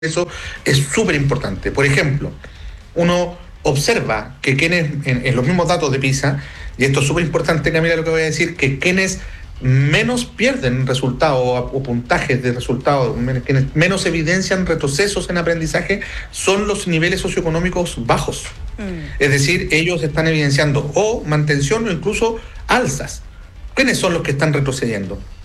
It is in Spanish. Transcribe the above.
Eso es súper importante. Por ejemplo, uno observa que quienes, en los mismos datos de PISA, y esto es súper importante, Camila, lo que voy a decir, que quienes menos pierden resultados o puntajes de resultados, quienes menos evidencian retrocesos en aprendizaje, son los niveles socioeconómicos bajos. Es decir, ellos están evidenciando o mantención o incluso alzas. ¿Quiénes son los que están retrocediendo?